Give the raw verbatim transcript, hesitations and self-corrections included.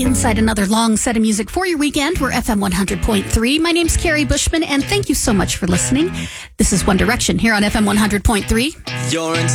inside another long set of music for your weekend. We're F M one hundred point three. My name's Carrie Bushman, and thank you so much for listening. This is One Direction here on F M one hundred point three. You're in